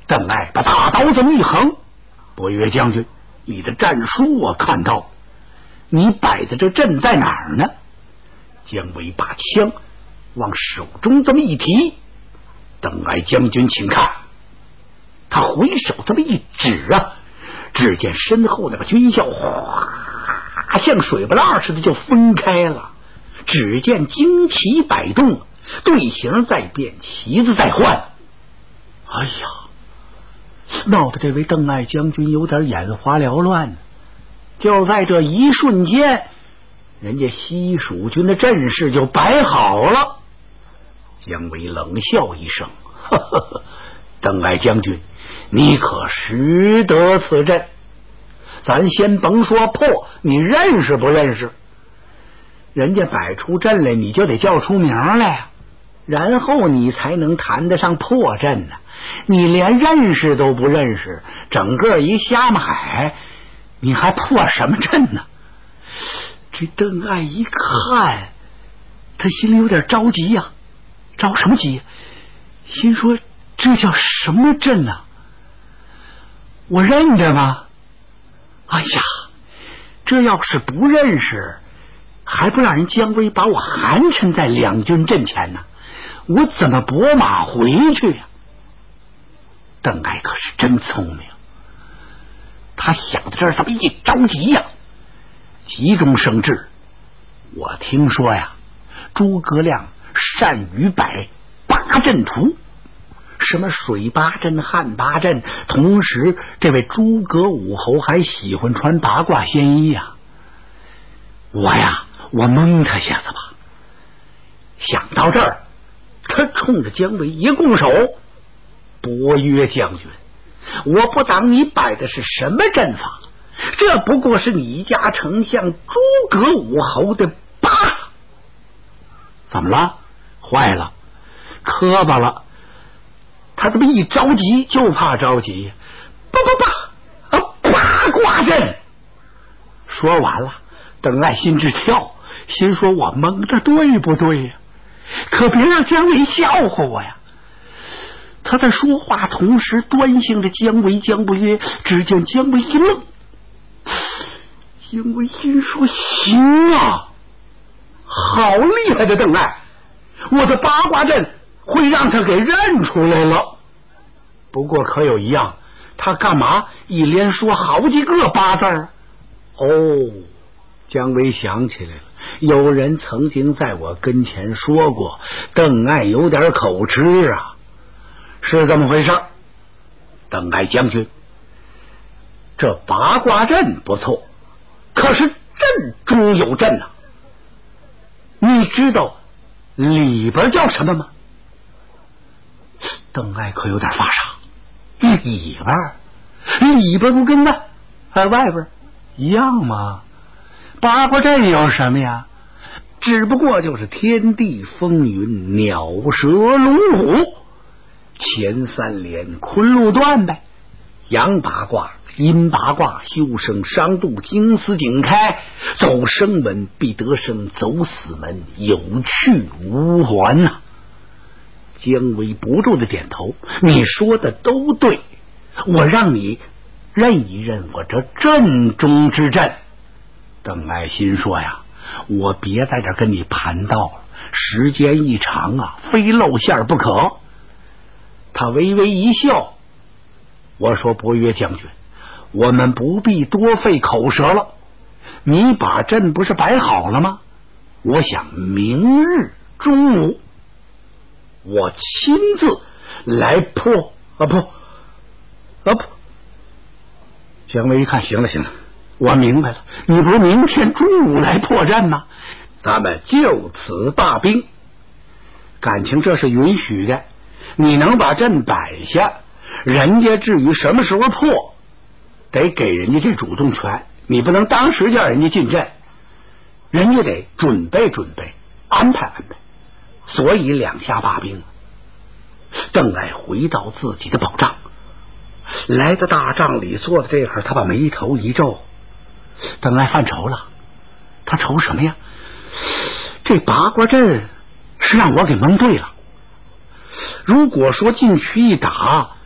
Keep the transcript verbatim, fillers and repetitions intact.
邓艾把大刀这么一横，伯约将军，你的战书我看到，你摆的这阵在哪儿呢？姜维把枪往手中这么一提，邓艾将军请看。他回手这么一指啊，只见身后那个军校哗像水波浪似的就分开了，只见旌旗摆动，队形在变，旗子在换。哎呀，闹得这位邓艾将军有点眼花缭乱。就在这一瞬间，人家西蜀军的阵势就摆好了。姜维冷笑一声，呵呵呵，邓艾将军，你可识得此阵？咱先甭说破，你认识不认识？人家摆出阵来，你就得叫出名来呀，然后你才能谈得上破阵呢。你连认识都不认识，整个一虾米海，你还破什么阵呢？这邓艾一看，他心里有点着急呀、啊，着什么急？心说这叫什么阵呢、啊？我认得吗？哎呀，这要是不认识，还不让人姜维把我寒碜在两军阵前呢，我怎么拨马回去呀、啊？邓艾可是真聪明，他想到这儿，这么一着急呀、啊，急中生智。我听说呀，诸葛亮善于摆八阵图，什么水八阵、旱八阵，同时这位诸葛武侯还喜欢穿八卦仙衣呀、啊。我呀，我蒙他下子吧。想到这儿，他冲着姜维一拱手，伯约将军，我不当你摆的是什么阵法，这不过是你家丞相诸葛武侯的八。怎么了？坏了，磕巴了。他这么一着急，就怕着急，叭叭叭，啊，八卦阵。说完了，邓艾心直跳，心说我蒙的对不对呀？可别让姜维笑话我呀。他在说话同时端详着姜维、姜伯约，只见姜维一愣，姜维心说行啊，好厉害的邓艾，我的八卦阵会让他给认出来了。不过可有一样，他干嘛一连说好几个八字儿？哦，姜维想起来了，有人曾经在我跟前说过，邓艾有点口吃啊。是这么回事。邓艾将军，这八卦阵不错，可是阵中有阵啊，你知道里边叫什么吗？邓艾可有点发傻，里边里边不跟那啊外边一样吗？八卦阵有什么呀？只不过就是天地风云、鸟蛇龙虎，前三连昆路断呗，阳八卦、阴八卦、修生伤度、经思景开，走生门必得生，走死门有去无还呐、啊。姜维不住的点头，你说的都对，我让你认一认我这阵中之阵。邓艾心说呀，我别在这跟你盘道了，时间一长啊，非露馅不可。他微微一笑，我说伯约将军，我们不必多费口舌了，你把阵不是摆好了吗？我想明日中午我亲自来破啊不啊不。姜维一看，行了行了，我明白了，你不是明天中午来破阵吗？咱们就此罢兵。感情这是允许的，你能把阵摆下，人家至于什么时候破，得给人家这主动权，你不能当时叫人家进阵，人家得准备准备，安排安排。所以两下罢兵。邓艾回到自己的宝帐，来到大帐里坐在这会儿，他把眉头一皱。邓艾犯愁了，他愁什么呀？这八卦阵是让我给蒙对了。如果说进去一打，